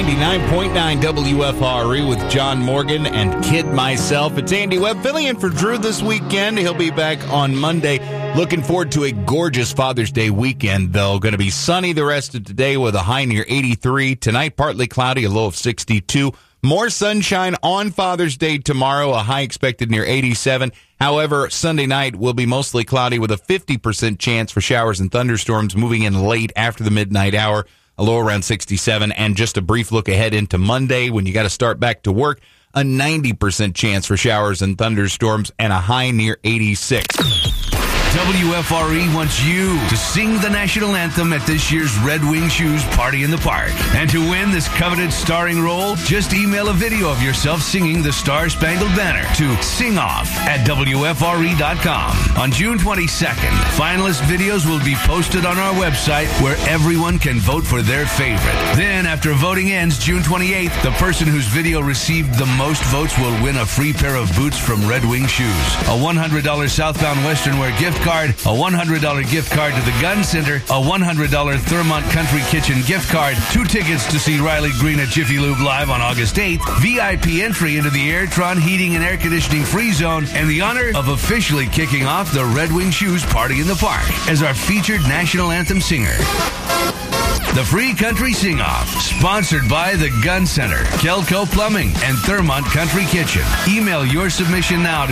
99.9 WFRE with John Morgan and Kid Myself. It's Andy Webb filling in for Drew this weekend. He'll be back on Monday. Looking forward to a gorgeous Father's Day weekend, though. Going to be sunny the rest of today with a high near 83. Tonight, partly cloudy, a low of 62. More sunshine on Father's Day tomorrow, a high expected near 87. However, Sunday night will be mostly cloudy with a 50% chance for showers and thunderstorms moving in late after the midnight hour. A low around 67, and just a brief look ahead into Monday when you got to start back to work, a 90% chance for showers and thunderstorms and a high near 86. WFRE wants you to sing the national anthem at this year's Red Wing Shoes Party in the Park. And to win this coveted starring role, just email a video of yourself singing the Star Spangled Banner to singoff@WFRE.com. On June 22nd, finalist videos will be posted on our website where everyone can vote for their favorite. Then, after voting ends June 28th, the person whose video received the most votes will win a free pair of boots from Red Wing Shoes, a $100 Southbound Western Wear gift card, a $100 gift card to the Gun Center, a $100 Thurmont Country Kitchen gift card, 2 tickets to see Riley Green at Jiffy Lube Live on August 8th, VIP entry into the Airtron Heating and Air Conditioning Free Zone, and the honor of officially kicking off the Red Wing Shoes Party in the Park as our featured national anthem singer. The Free Country Sing-Off, sponsored by the Gun Center, Kelco Plumbing, and Thurmont Country Kitchen. Email your submission now to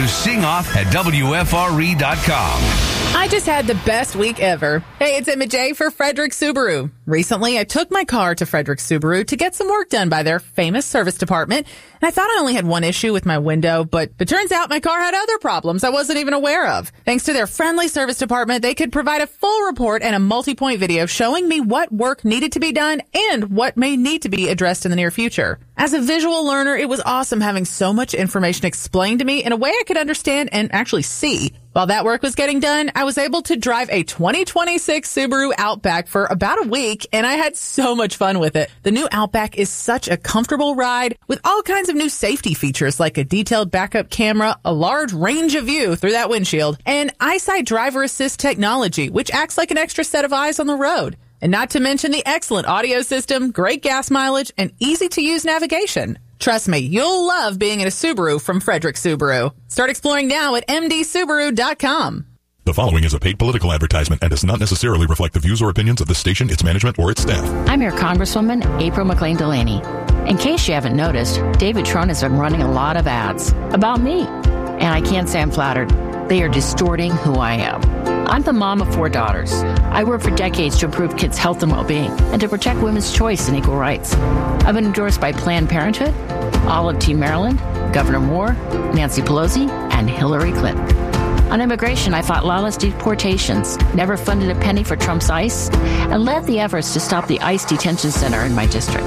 singoff@WFRE.com. I just had the best week ever. Hey, it's Emma J for Frederick Subaru. Recently, I took my car to Frederick Subaru to get some work done by their famous service department, and I thought I only had one issue with my window, but it turns out my car had other problems I wasn't even aware of. Thanks to their friendly service department, they could provide a full report and a multi-point video showing me what work needed to be done and what may need to be addressed in the near future. As a visual learner, it was awesome having so much information explained to me in a way I could understand and actually see. While that work was getting done, I was able to drive a 2026 Subaru Outback for about a week, and I had so much fun with it. The new Outback is such a comfortable ride with all kinds of new safety features like a detailed backup camera, a large range of view through that windshield, and EyeSight driver assist technology, which acts like an extra set of eyes on the road. And not to mention the excellent audio system, great gas mileage, and easy-to-use navigation. Trust me, you'll love being in a Subaru from Frederick Subaru. Start exploring now at mdsubaru.com. The following is a paid political advertisement and does not necessarily reflect the views or opinions of the station, its management, or its staff. I'm your Congresswoman, April McLean Delaney. In case you haven't noticed, David Trone has been running a lot of ads about me. And I can't say I'm flattered. They are distorting who I am. I'm the mom of 4 daughters. I worked for decades to improve kids' health and well-being and to protect women's choice and equal rights. I've been endorsed by Planned Parenthood, Olive T. Maryland, Governor Moore, Nancy Pelosi, and Hillary Clinton. On immigration, I fought lawless deportations, never funded a penny for Trump's ICE, and led the efforts to stop the ICE detention center in my district.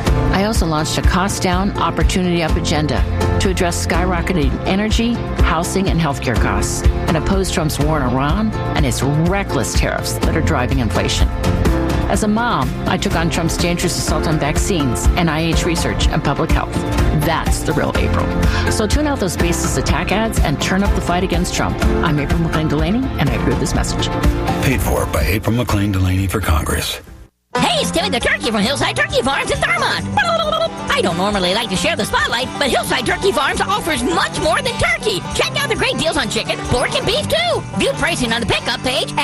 I also launched a cost-down, opportunity-up agenda to address skyrocketing energy, housing, and healthcare costs, and oppose Trump's war in Iran and his reckless tariffs that are driving inflation. As a mom, I took on Trump's dangerous assault on vaccines, NIH research, and public health. That's the real April. So tune out those baseless attack ads and turn up the fight against Trump. I'm April McLean Delaney, and I approve this message. Paid for by April McLean Delaney for Congress. Hey, it's Timmy the Turkey from Hillside Turkey Farms in Thurmont. I don't normally like to share the spotlight, but Hillside Turkey Farms offers much more than turkey. Check out the great deals on chicken, pork, and beef, too. View pricing on the pickup page